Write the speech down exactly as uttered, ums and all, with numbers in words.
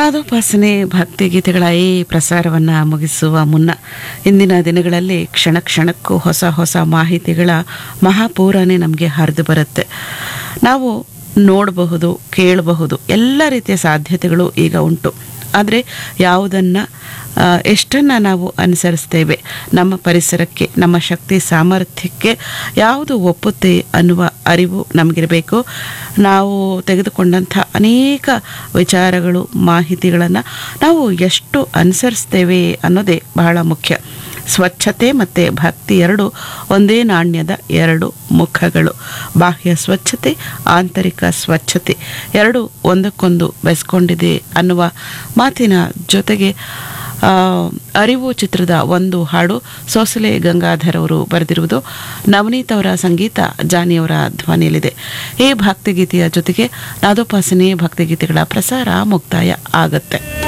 ನಾದೋಪಾಸನೆ ಭಕ್ತಿಗೀತೆಗಳ ಈ ಪ್ರಸಾರವನ್ನು ಮುಗಿಸುವ ಮುನ್ನ ಇಂದಿನ ದಿನಗಳಲ್ಲಿ ಕ್ಷಣ ಕ್ಷಣಕ್ಕೂ ಹೊಸ ಹೊಸ ಮಾಹಿತಿಗಳ ಮಹಾಪೂರನೇ ನಮಗೆ ಹರಿದು ಬರುತ್ತೆ. ನಾವು ನೋಡಬಹುದು, ಕೇಳಬಹುದು, ಎಲ್ಲ ರೀತಿಯ ಸಾಧ್ಯತೆಗಳು ಈಗ ಉಂಟು. ಆದರೆ ಯಾವುದನ್ನು ಎಷ್ಟನ್ನು ನಾವು ಅನುಸರಿಸ್ತೇವೆ, ನಮ್ಮ ಪರಿಸರಕ್ಕೆ, ನಮ್ಮ ಶಕ್ತಿ ಸಾಮರ್ಥ್ಯಕ್ಕೆ ಯಾವುದು ಒಪ್ಪುತ್ತೆ ಅನ್ನುವ ಅರಿವು ನಮಗಿರಬೇಕು. ನಾವು ತೆಗೆದುಕೊಂಡಂಥ ಅನೇಕ ವಿಚಾರಗಳು, ಮಾಹಿತಿಗಳನ್ನು ನಾವು ಎಷ್ಟು ಅನುಸರಿಸ್ತೇವೆ ಅನ್ನೋದೇ ಬಹಳ ಮುಖ್ಯ. ಸ್ವಚ್ಛತೆ ಮತ್ತು ಭಕ್ತಿ ಎರಡು ಒಂದೇ ನಾಣ್ಯದ ಎರಡು ಮುಖಗಳು. ಬಾಹ್ಯ ಸ್ವಚ್ಛತೆ, ಆಂತರಿಕ ಸ್ವಚ್ಛತೆ ಎರಡು ಒಂದಕ್ಕೊಂದು ಬೆಸ್ಕೊಂಡಿದೆ ಅನ್ನುವ ಮಾತಿನ ಜೊತೆಗೆ ಅರಿವು ಚಿತ್ರದ ಒಂದು ಹಾಡು ಸೋಸಲೆ ಗಂಗಾಧರ್ ಅವರು ಬರೆದಿರುವುದು, ನವನೀತ್ ಅವರ ಸಂಗೀತ, ಜಾನಿಯವರ ಧ್ವನಿಯಲ್ಲಿದೆ. ಈ ಭಕ್ತಿಗೀತೆಯ ಜೊತೆಗೆ ನಾದೋಪಾಸನೆ ಭಕ್ತಿಗೀತೆಗಳ ಪ್ರಸಾರ ಮುಕ್ತಾಯ ಆಗುತ್ತೆ.